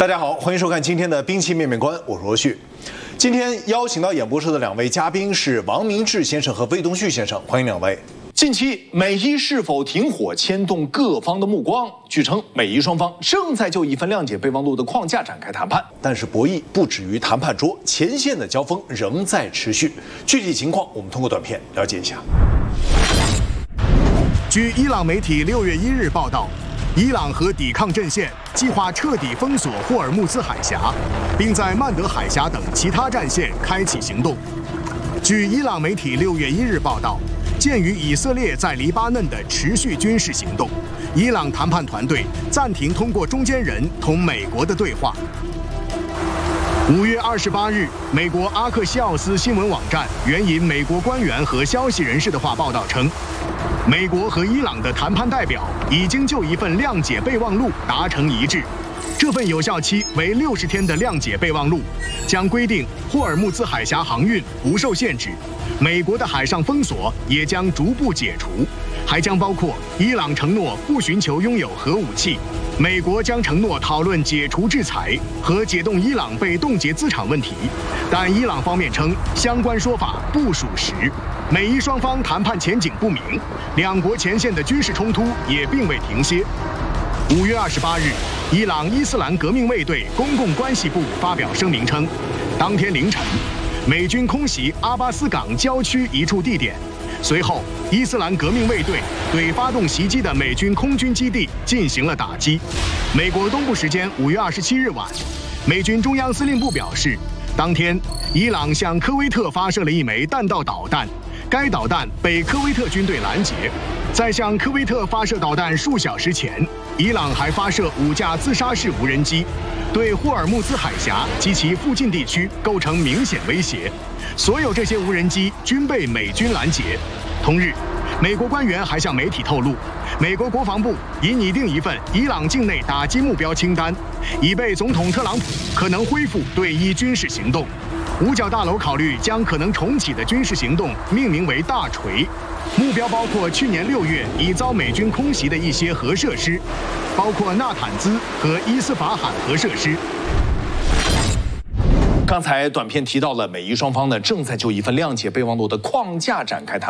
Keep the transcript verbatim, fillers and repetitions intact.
大家好，欢迎收看今天的兵器面面观，我是罗旭。今天邀请到演播室的两位嘉宾是王明志先生和魏东旭先生，欢迎两位。近期美伊是否停火牵动各方的目光，据称美伊双方正在就一份谅解备忘录的框架展开谈判，但是博弈不止于谈判桌，前线的交锋仍在持续。具体情况我们通过短片了解一下。 据伊朗媒体六月一日报道，伊朗和抵抗阵线计划彻底封锁霍尔木兹海峡，并在曼德海峡等其他战线开启行动。据伊朗媒体六月一日报道，鉴于以色列在黎巴嫩的持续军事行动，伊朗谈判团队暂停通过中间人同美国的对话。五月二十八日，美国阿克西奥斯新闻网站援引美国官员和消息人士的话报道称，美国和伊朗的谈判代表已经就一份谅解备忘录达成一致。这份有效期为六十天的谅解备忘录将规定霍尔木兹海峡航运不受限制，美国的海上封锁也将逐步解除，还将包括伊朗承诺不寻求拥有核武器，美国将承诺讨论解除制裁和解冻伊朗被冻结资产问题，但伊朗方面称相关说法不属实。美伊双方谈判前景不明，两国前线的军事冲突也并未停歇。五月二十八日，伊朗伊斯兰革命卫队公共关系部发表声明称，当天凌晨，美军空袭阿巴斯港郊区一处地点，随后伊斯兰革命卫队对发动袭击的美军空军基地进行了打击。美国东部时间五月二十七日晚，美军中央司令部表示，当天伊朗向科威特发射了一枚弹道导弹，该导弹被科威特军队拦截。在向科威特发射导弹数小时前，伊朗还发射五架自杀式无人机，对霍尔木兹海峡及其附近地区构成明显威胁。所有这些无人机均被美军拦截。同日，美国官员还向媒体透露，美国国防部已拟定一份伊朗境内打击目标清单，以备总统特朗普可能恢复对伊军事行动。五角大楼考虑将可能重启的军事行动命名为“大锤”，目标包括去年六月已遭美军空袭的一些核设施，包括纳坦兹和伊斯法罕核设施。 刚才短片提到了美伊双方呢正在就一份谅解备忘录的框架展开谈判。